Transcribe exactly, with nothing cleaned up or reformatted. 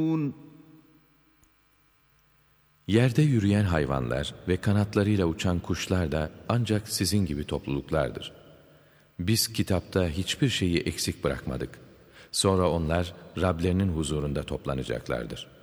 Yerde yürüyen hayvanlar ve kanatlarıyla uçan kuşlar da ancak sizin gibi topluluklardır. Biz kitapta hiçbir şeyi eksik bırakmadık. Sonra onlar Rablerinin huzurunda toplanacaklardır.